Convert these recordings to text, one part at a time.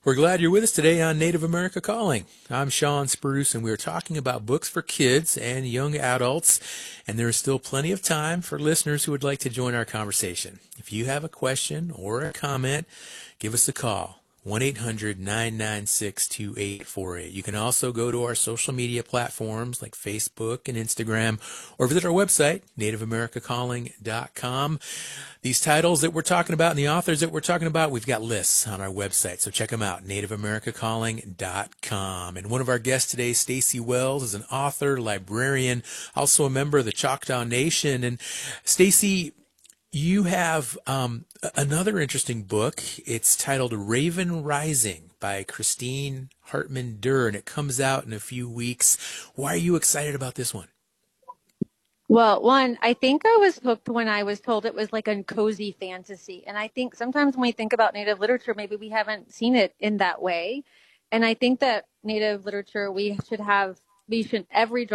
We're glad you're with us today on Native America Calling. I'm Sean Spruce, and we're talking about books for kids and young adults, and there is still plenty of time for listeners who would like to join our conversation. If you have a question or a comment, give us a call. 1-800-996-2848. You can also go to our social media platforms like Facebook and Instagram, or visit our website, nativeamericacalling.com. These titles that we're talking about and the authors that we're talking about, we've got lists on our website, so check them out, nativeamericacalling.com. And one of our guests today, Stacy Wells, is an author, librarian, also a member of the Choctaw Nation. And Stacy, you have another interesting book. It's titled Raven Rising by Christine Hartman Durr, and it comes out in a few weeks. Why are you excited about this one? Well, one, I think I was hooked when I was told it was like a cozy fantasy. And I think sometimes when we think about Native literature, maybe we haven't seen it in that way. And I think that Native literature, every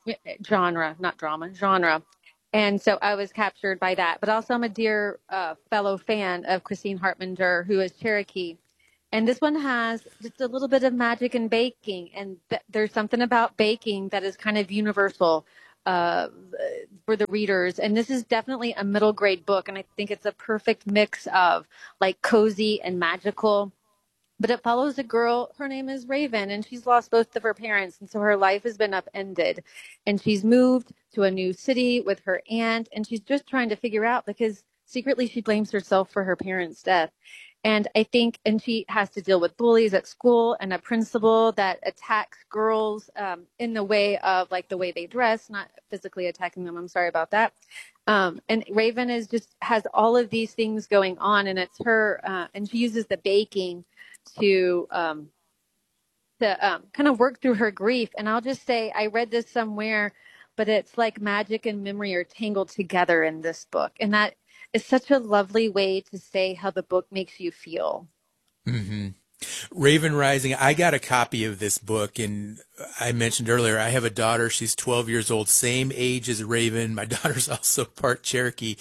genre. And so I was captured by that. But also, I'm a dear fellow fan of Christine Hartman Durr, who is Cherokee. And this one has just a little bit of magic and baking. And there's something about baking that is kind of universal uh, for the readers. And this is definitely a middle grade book. And I think it's a perfect mix of like cozy and magical. But it follows a girl, her name is Raven, and she's lost both of her parents. And so her life has been upended. And she's moved to a new city with her aunt. And she's just trying to figure out because secretly she blames herself for her parents' death. And she has to deal with bullies at school and a principal that attacks girls in the way of like the way they dress, not physically attacking them. I'm sorry about that. And Raven has all of these things going on, and it's her, and she uses the baking to kind of work through her grief. And I'll just say, I read this somewhere, but it's like magic and memory are tangled together in this book. And that is such a lovely way to say how the book makes you feel. Mm-hmm. Raven Rising, I got a copy of this book, and I mentioned earlier, I have a daughter. She's 12 years old, same age as Raven. My daughter's also part Cherokee.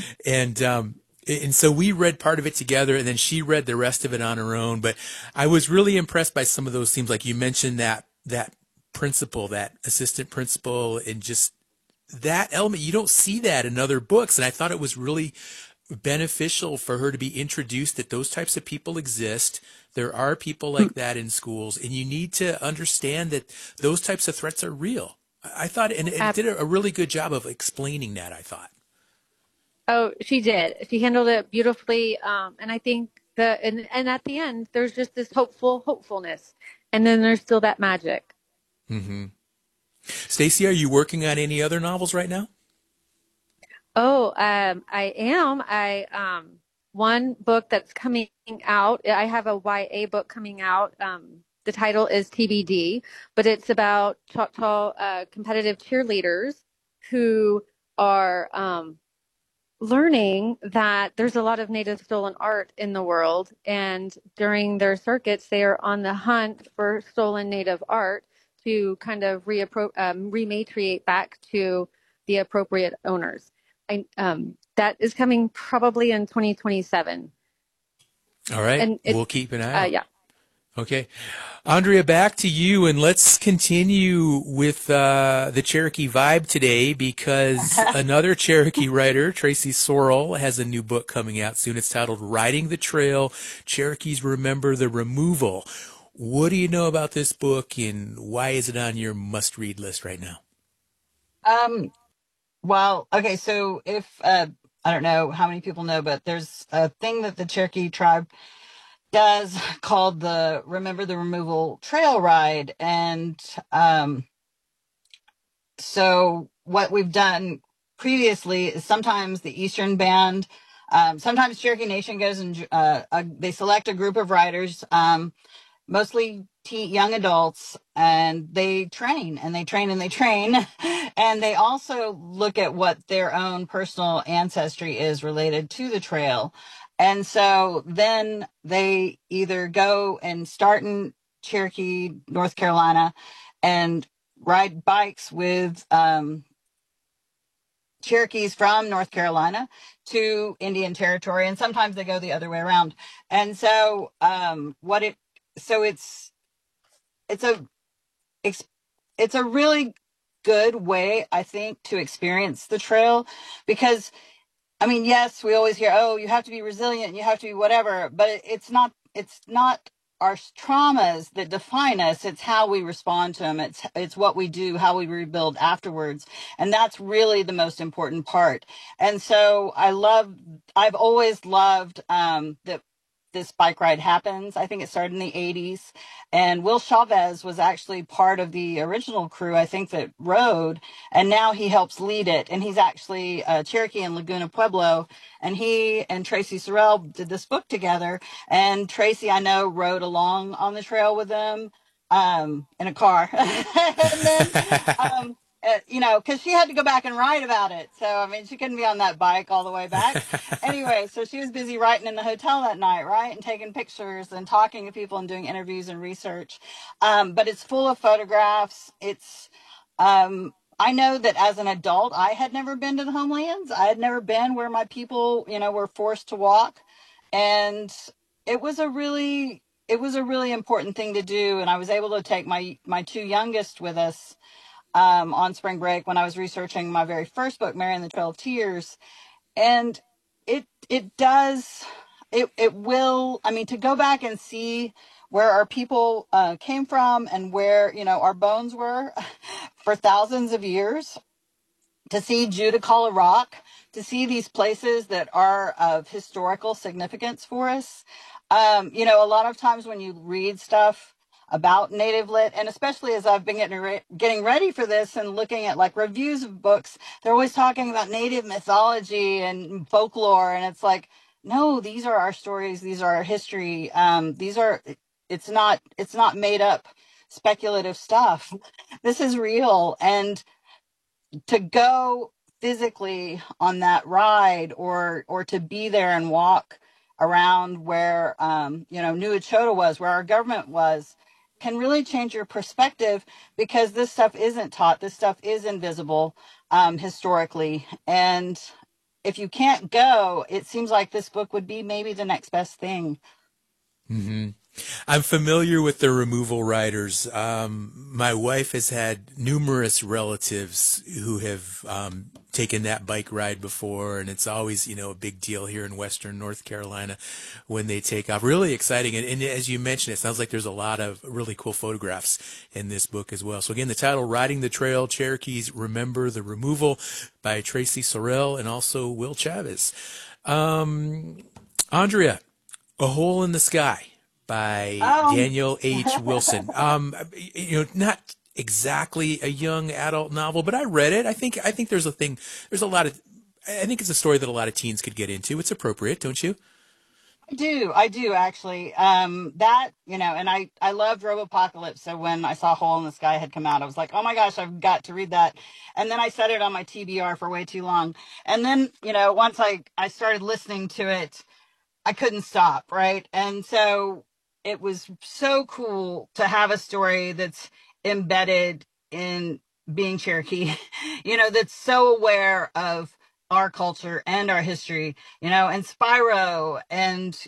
And so we read part of it together, and then she read the rest of it on her own. But I was really impressed by some of those themes, like you mentioned that principal, that assistant principal, and just that element. You don't see that in other books, and I thought it was really beneficial for her to be introduced that those types of people exist. There are people like that in schools, and you need to understand that those types of threats are real. I thought, and it did a really good job of explaining that, I thought. Oh, she did. She handled it beautifully. And I think and at the end, there's just this hopefulness. And then there's still that magic. Mm-hmm. Stacy, are you working on any other novels right now? Oh, I am. One book that's coming out. I have a YA book coming out. The title is TBD, but it's about Choctaw competitive cheerleaders who are learning that there's a lot of native stolen art in the world. And during their circuits, they are on the hunt for stolen native art to kind of rematriate back to the appropriate owners. That is coming probably in 2027. All right. We'll keep an eye out. Yeah. Okay. Andrea, back to you, and let's continue with the Cherokee vibe today, because another Cherokee writer, Tracy Sorrell, has a new book coming out soon. It's titled Riding the Trail, Cherokees Remember the Removal. What do you know about this book, and why is it on your must-read list right now? Well, okay, so if, I don't know how many people know, but there's a thing that the Cherokee tribe does called the Remember the Removal Trail Ride. And so what we've done previously is sometimes the Eastern Band, sometimes Cherokee Nation goes and they select a group of riders, mostly young adults, and they train and they train and they train. And they also look at what their own personal ancestry is related to the trail. And so then they either go and start in Cherokee, North Carolina, and ride bikes with Cherokees from North Carolina to Indian Territory. And sometimes they go the other way around. And so what it so it's a it's it's a really good way, I think, to experience the trail, because I mean, yes, we always hear, oh, you have to be resilient, you have to be whatever, but it's not our traumas that define us. It's how we respond to them. It's what we do, how we rebuild afterwards. And that's really the most important part. And so I've always loved that this bike ride happens. I think it started in the 80s. And Will Chavez was actually part of the original crew, I think, that rode. And now he helps lead it. And he's actually Cherokee in Laguna Pueblo. And he and Tracy Sorrell did this book together. And Tracy, I know, rode along on the trail with them in a car. And then because she had to go back and write about it. So, I mean, she couldn't be on that bike all the way back. Anyway, so she was busy writing in the hotel that night, right? And taking pictures and talking to people and doing interviews and research. But it's full of photographs. I know that as an adult, I had never been to the homelands. I had never been where my people, were forced to walk. And it was a really, it was a really important thing to do. And I was able to take my two youngest with us on spring break when I was researching my very first book, Mary and the Trail of Tears. And it will, I mean, to go back and see where our people came from and where, our bones were for thousands of years, to see Judaculla Rock, to see these places that are of historical significance for us. A lot of times when you read stuff about Native Lit, and especially as I've been getting ready for this and looking at like reviews of books, they're always talking about Native mythology and folklore, and it's like, no, these are our stories, these are our history. It's not made up speculative stuff. This is real, and to go physically on that ride, or to be there and walk around where New Echota was, where our government was, can really change your perspective, because this stuff isn't taught. This stuff is invisible historically. And if you can't go, it seems like this book would be maybe the next best thing. Mm-hmm. I'm familiar with the removal riders. My wife has had numerous relatives who have taken that bike ride before, and it's always, a big deal here in Western North Carolina when they take off. Really exciting. And as you mentioned, it sounds like there's a lot of really cool photographs in this book as well. So again, the title, Riding the Trail, Cherokees Remember the Removal, by Tracy Sorrell and also Will Chavez. Andrea, A Hole in the Sky, by Daniel H. Wilson. Not exactly a young adult novel, but I read it. I think there's a lot of, I think it's a story that a lot of teens could get into. It's appropriate, don't you? I do actually. And I loved Robopocalypse. So when I saw Hole in the Sky had come out, I was like, oh my gosh, I've got to read that. And then I set it on my TBR for way too long. And then, once I started listening to it, I couldn't stop, right? And so it was so cool to have a story that's embedded in being Cherokee, that's so aware of our culture and our history, and Spyro, and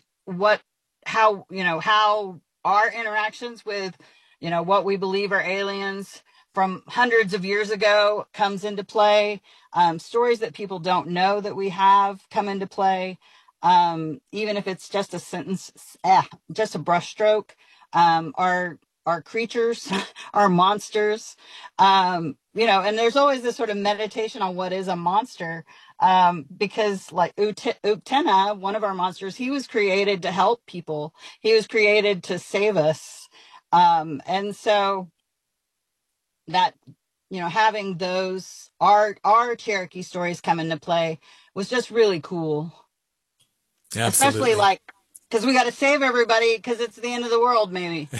how our interactions with, what we believe are aliens from hundreds of years ago comes into play. Stories that people don't know that we have come into play. Even if it's just a sentence, just a brushstroke, our creatures, our monsters, and there's always this sort of meditation on what is a monster, because like Uktena, one of our monsters, he was created to help people. He was created to save us. And so that, having those, our Cherokee stories come into play was just really cool. Absolutely. Especially because we got to save everybody because it's the end of the world, maybe.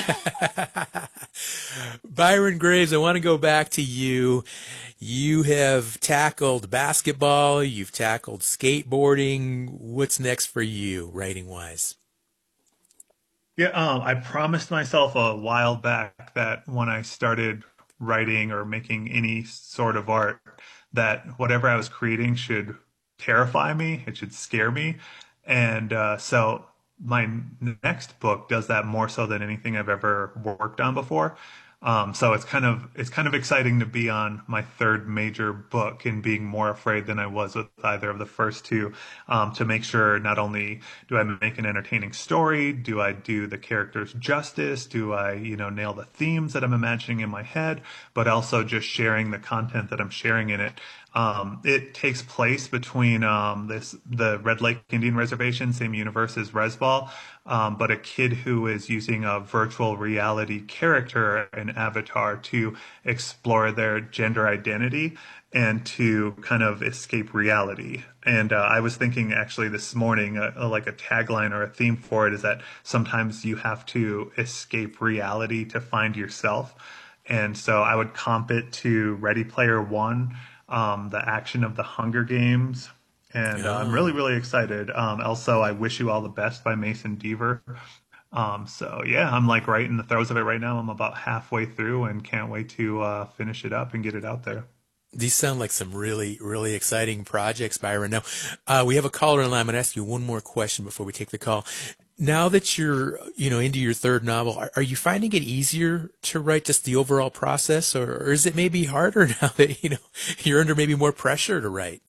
Byron Graves, I want to go back to you. You have tackled basketball. You've tackled skateboarding. What's next for you, writing-wise? Yeah, I promised myself a while back that when I started writing or making any sort of art, that whatever I was creating should terrify me. It should scare me. And so my next book does that more so than anything I've ever worked on before. So it's kind of exciting to be on my third major book and being more afraid than I was with either of the first two, to make sure not only do I make an entertaining story, do I do the characters justice, do I, nail the themes that I'm imagining in my head, but also just sharing the content that I'm sharing in it. It takes place between the Red Lake Indian Reservation, same universe as Resball, but a kid who is using a virtual reality character, an avatar, to explore their gender identity and to kind of escape reality. And I was thinking actually this morning, like a tagline or a theme for it is that sometimes you have to escape reality to find yourself. And so I would comp it to Ready Player One, the action of the Hunger Games. And I'm really, Oh. really excited. Also, I Wish You All the Best by Mason Deaver. So yeah, I'm like right in the throes of it right now. I'm about halfway through and can't wait to finish it up and get it out there. These sound like some really, really exciting projects, Byron. Now, we have a caller in line. I'm going to ask you one more question before we take the call. Now that you're, into your third novel, are you finding it easier to write, just the overall process, or is it maybe harder now that, you're under maybe more pressure to write?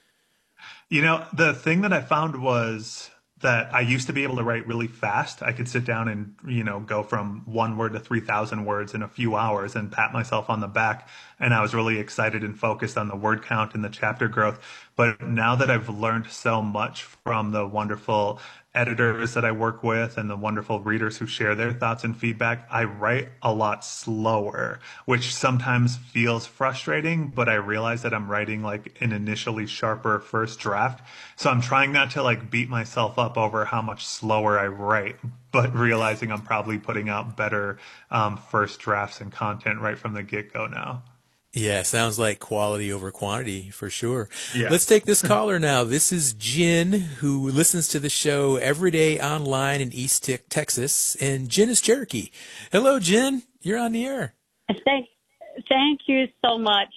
The thing that I found was that I used to be able to write really fast. I could sit down and, go from one word to 3,000 words in a few hours and pat myself on the back. And I was really excited and focused on the word count and the chapter growth. But now that I've learned so much from the wonderful editors that I work with and the wonderful readers who share their thoughts and feedback, I write a lot slower, which sometimes feels frustrating, but I realize that I'm writing like an initially sharper first draft. So I'm trying not to like beat myself up over how much slower I write, but realizing I'm probably putting out better first drafts and content right from the get-go now. Yeah, sounds like quality over quantity for sure. Yeah. Let's take this caller now. This is Jen, who listens to the show every day online in Texas, and Jen is Cherokee. Hello, Jen. You're on the air. Thank, thank you so much.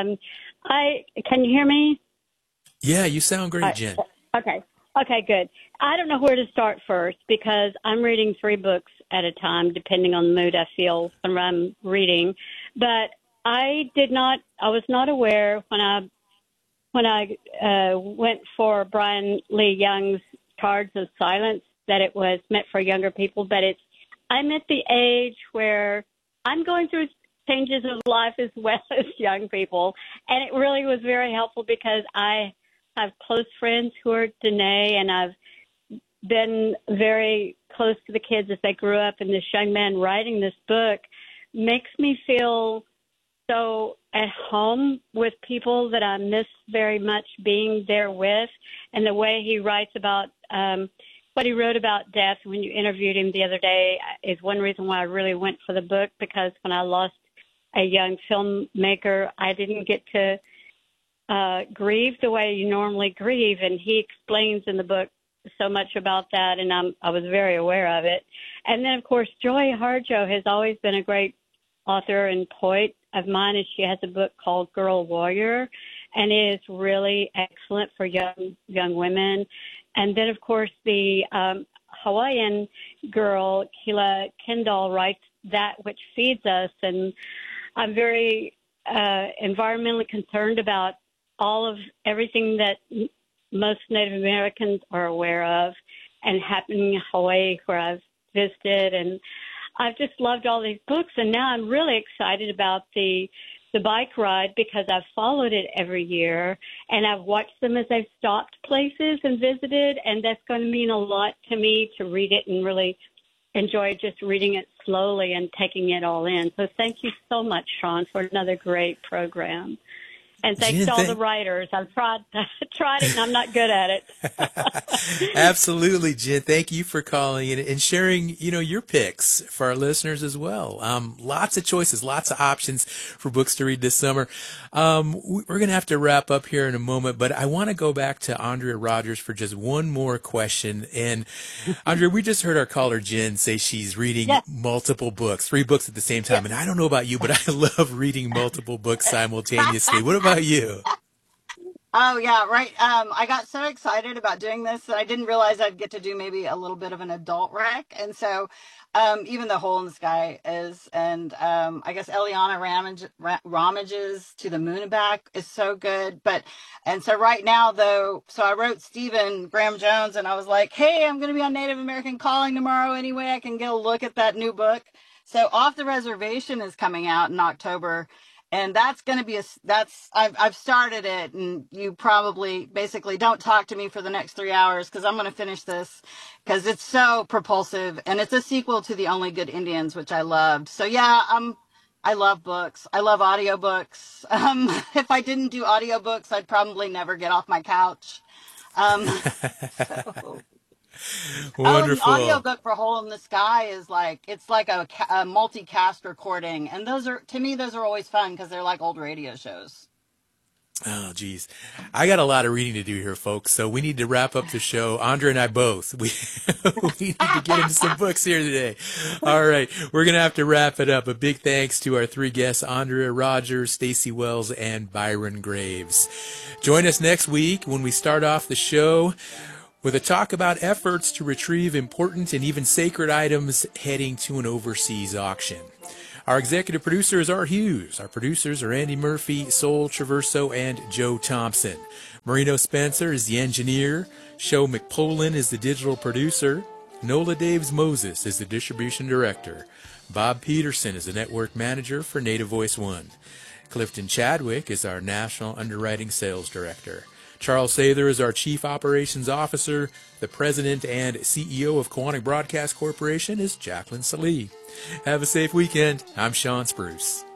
I can you hear me? Yeah, you sound great, Uh, Jen. okay, okay, good. I don't know where to start first because I'm reading 3 books at a time, depending on the mood I feel when I'm reading. But I was not aware when I went for Brian Lee Young's Charge of Silence that it was meant for younger people. But I'm at the age where I'm going through changes of life as well as young people. And it really was very helpful because I have close friends who are Danae, and I've been very close to the kids as they grew up. And this young man writing this book makes me feel so at home with people that I miss very much being there with. And the way he writes about what he wrote about death when you interviewed him the other day is one reason why I really went for the book, because when I lost a young filmmaker, I didn't get to grieve the way you normally grieve. And he explains in the book so much about that, and I was very aware of it. And then, of course, Joy Harjo has always been a great author and poet of mine, and she has a book called Girl Warrior, and it is really excellent for young women. And then, of course, the Hawaiian girl, Kila Kendall, writes That Which Feeds Us, and I'm very environmentally concerned about everything that most Native Americans are aware of and happening in Hawaii, where I've visited. And I've just loved all these books. And now I'm really excited about the bike ride because I've followed it every year and I've watched them as they've stopped places and visited. And that's going to mean a lot to me to read it and really enjoy just reading it slowly and taking it all in. So thank you so much, Sean, for another great program. And thanks Jen, to all the writers. I've tried it, and I'm not good at it. Absolutely, Jen. Thank you for calling and sharing, your picks for our listeners as well. Lots of choices, lots of options for books to read this summer. We're going to have to wrap up here in a moment, but I want to go back to Andrea Rogers for just one more question. And Andrea, we just heard our caller Jen say she's reading Yes. multiple books, 3 books at the same time. And I don't know about you, but I love reading multiple books simultaneously. What about you? Oh yeah, right. I got so excited about doing this that I didn't realize I'd get to do maybe a little bit of an adult rec. And so, even the Hole in the Sky is, and I guess Eliana Ramage's To the Moon and Back is so good. And so right now though, so I wrote Stephen Graham Jones, and I was like, hey, I'm going to be on Native American Calling tomorrow anyway. I can get a look at that new book. So Off the Reservation is coming out in October. And that's going to be I've started it, and you probably basically don't talk to me for the next 3 hours because I'm going to finish this because it's so propulsive, and it's a sequel to The Only Good Indians, which I loved. So yeah, I love books. I love audiobooks. If I didn't do audiobooks, I'd probably never get off my couch. Um, so. Oh, and the Wonderful. audiobook for Hole in the Sky is like, it's like a multicast recording. And those are, to me, those are always fun because they're like old radio shows. Oh, geez. I got a lot of reading to do here, folks. So we need to wrap up the show. Andrea and I both. We need to get into some books here today. All right. We're going to have to wrap it up. A big thanks to our three guests, Andrea Rogers, Stacey Wells, and Byron Graves. Join us next week when we start off the show with a talk about efforts to retrieve important and even sacred items heading to an overseas auction. Our executive producer is Art Hughes. Our producers are Andy Murphy, Sol Traverso, and Joe Thompson. Marino Spencer is the engineer. Sho McPolin is the digital producer. Nola Daves Moses is the distribution director. Bob Peterson is the network manager for Native Voice One. Clifton Chadwick is our national underwriting sales director. Charles Sather is our Chief Operations Officer. The President and CEO of Kiwanis Broadcast Corporation is Jacqueline Salee. Have a safe weekend. I'm Sean Spruce.